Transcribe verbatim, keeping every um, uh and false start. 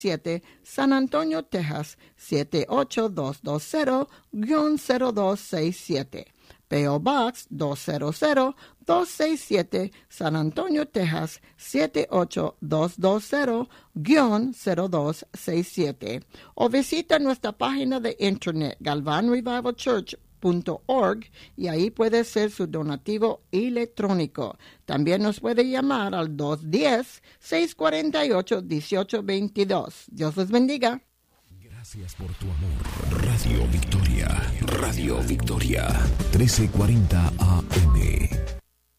San Antonio, Texas, siete ocho dos dos cero, cero dos seis siete. P O. Box dos cero cero dos seis siete, San Antonio, Texas, siete ocho dos dos cero, cero dos seis siete. O visita nuestra página de internet galvan revival church punto org y ahí puede hacer su donativo electrónico. También nos puede llamar al dos uno cero, seis cuatro ocho, uno ocho dos dos. Dios les bendiga. Gracias por tu amor. Radio Victoria, Radio Victoria, trece cuarenta A M.